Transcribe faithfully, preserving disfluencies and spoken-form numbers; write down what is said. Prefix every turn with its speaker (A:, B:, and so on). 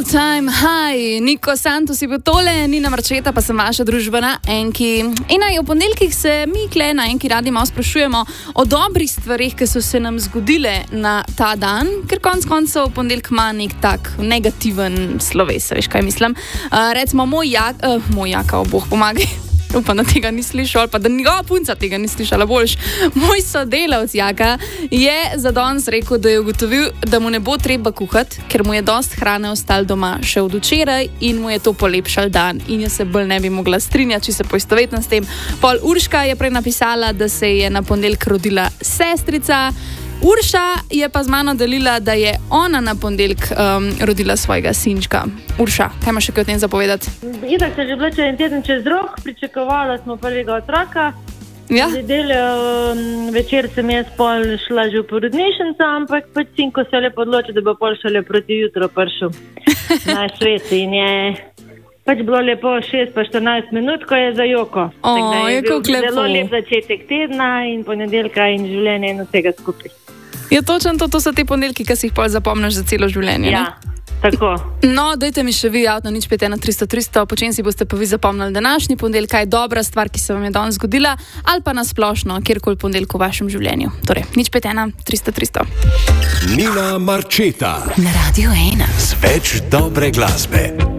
A: Time High, Niko Santos je bil tole, Nina Marčeta pa sem vaša družba na Enki. In naj v ponedeljkih se mi kle na Enki radi malo sprašujemo o dobrih stvarih, ki so se nam zgodile na ta dan, ker konc koncev ponedeljk ima nek tak negativen sloves, veš kaj mislim. Uh, recimo moj jak, uh, moj jaka, oh, Bog pomagaj. Upam, da tega ni slišal, pa da njegova punca tega ni slišala boljš. Moj sodelavc Jaka je za danes rekel, da je ugotovil, da mu ne bo treba kuhati, ker mu je dost hrane ostalo doma še od včeraj in mu je to polepšal dan. In jaz se bolj ne bi mogla strinjati, če se poistovetna s tem. Pol Urška je prej napisala, da se je na ponedeljek rodila sestrica. Urša je pa z mano delila, da je ona na ponedeljek um, rodila svojega sinčka. Urša, kaj imaš še kaj o tem zapovedati?
B: Itak se je že bilo čez en teden čez rok, pričakovala smo prvega otroka.
A: Ja?
B: Nedeljo um, večer sem jaz pol šla že v porodnišnico, ampak pač sinko se je lepo odločil, da bo pol šele proti jutro prišel na svet in je pač bilo lepo šest pa štirinajst minut, ko je za joko.
A: O,
B: je,
A: je kako lepo.
B: Zelo lep začetek tedna in ponedeljka in življenje in vsega skupaj.
A: Je točno to, to so te ponedeljki, ki si jih pol zapomniš za celo življenje.
B: Ja, ne? Tako.
A: No, dajte mi še vi avto, nič pet ena tristo tristo, počem si boste pa vi zapomnili današnji ponedeljek, kaj je dobra stvar, ki se vam je danes zgodila, ali pa nasplošno, kjerkoli ponedeljek v vašem življenju. Torej, nič pet ena tristo tristo.
C: Nina Marčeta
D: na Radio ena.
C: Z več dobre glasbe.